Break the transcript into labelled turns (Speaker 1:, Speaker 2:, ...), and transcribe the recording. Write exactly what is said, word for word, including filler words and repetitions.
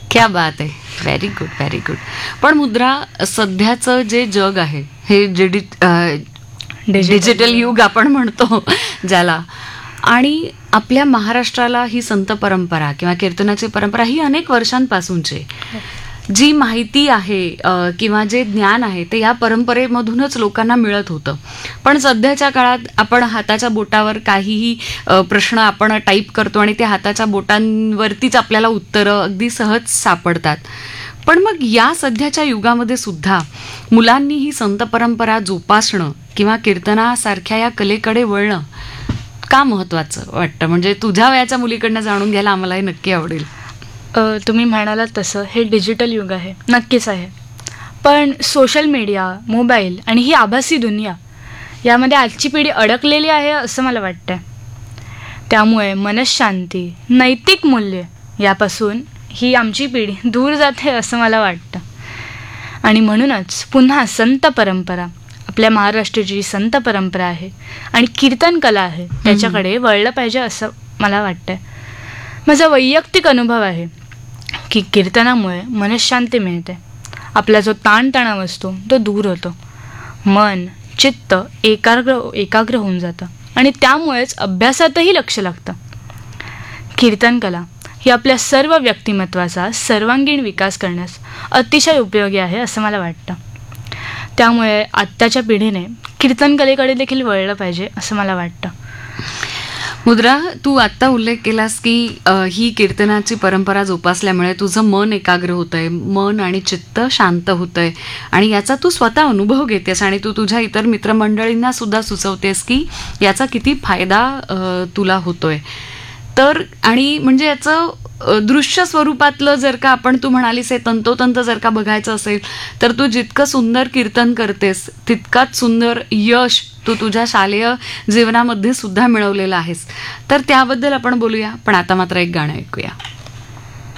Speaker 1: क्या बात आहे. Very good, very good. पण मुद्रा, सध्याचं जे जग आहे हे जे डिजिटल युग आपण म्हणतो ज्याला, आणि आपल्या महाराष्ट्राला ही संत परंपरा किंवा कीर्तनाची परंपरा ही अनेक वर्षांपासूनची, जी माहिती आहे किंवा जे ज्ञान आहे ते या परंपरेमधूनच लोकांना मिळत होतं. पण सध्याच्या काळात आपण हाताच्या बोटावर काहीही प्रश्न आपण टाईप करतो आणि ते हाताच्या बोटांवरतीच आपल्याला उत्तरं अगदी सहज सापडतात. पण मग या सध्याच्या युगामध्ये सुद्धा मुलांनी ही संत परंपरा जोपासणं किंवा कीर्तनासारख्या या कलेकडे वळणं का महत्त्वाचं वाटतं? म्हणजे तुझ्या वयाच्या मुलीकडनं जाणून घ्यायला आम्हालाही नक्की आवडेल.
Speaker 2: तुम्ही म्हणालात तसं हे डिजिटल युग आहे, नक्कीच आहे. पण सोशल मीडिया, मोबाईल आणि ही आभासी दुनिया यामध्ये आजची पिढी अडकलेली आहे असं मला वाटतं. त्यामुळे मनःशांती, नैतिक मूल्य यापासून ही आमची पिढी दूर जाते असं मला वाटतं. आणि म्हणूनच पुन्हा संत परंपरा, आपल्या महाराष्ट्राची जी संत परंपरा आहे आणि कीर्तन कला आहे त्याच्याकडे वळलं पाहिजे असं मला वाटतं. माझा वैयक्तिक अनुभव आहे की कीर्तनामुळे मनःशांती मिळते. आपला जो ताणतणाव असतो तो दूर होतो. मन, चित्त एकाग्र एकाग्र होऊन जातं आणि त्यामुळेच अभ्यासातही लक्ष लागतं. कीर्तन कला ही आपल्या सर्व व्यक्तिमत्वाचा सर्वांगीण विकास करण्यास अतिशय उपयोगी आहे असं मला वाटतं. त्यामुळे आत्ताच्या पिढीने कीर्तन कलेकडे देखील वळलं पाहिजे असं मला वाटतं.
Speaker 1: मुद्रा, तू आत्ता उल्लेख केलास की ही कीर्तनाची परंपरा जोपासल्यामुळे तुझं मन एकाग्र होतंय, मन आणि चित्त शांत होतंय, आणि याचा तू स्वतः अनुभव घेतेस आणि तू तुझ्या इतर मित्रमंडळींना सुद्धा सुचवतेस की याचा किती फायदा तुला होतोय. तर आणि म्हणजे याचं दृश्य स्वरूपातलं जर का आपण, तू म्हणालीस हे तंतोतंत जर का बघायचं असेल तर तू जितकं सुंदर कीर्तन करतेस तितकाच सुंदर यश तू तुझ्या शालेय जीवनामध्ये सुद्धा मिळवलेलं आहेस. तर त्याबद्दल आपण बोलूया, पण आता मात्र एक गाणं ऐकूया.